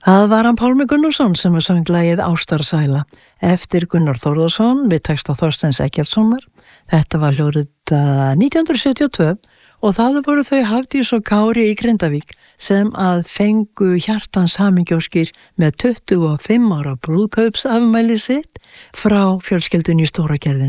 Það var hann Pálmi Gunnarsson sem söng lagið Ástarsæla eftir Gunnar Þórðarsson við texta Þorsteins Eggertssonar. Þetta var hljóðrit 1972 og það voru þau Hafdís og Kári í Grindavík sem að fengu hjartans hamingjóskir með 25 ára brúðkaupsafmæli sitt frá fjölskyldunni í Stóragerðinni.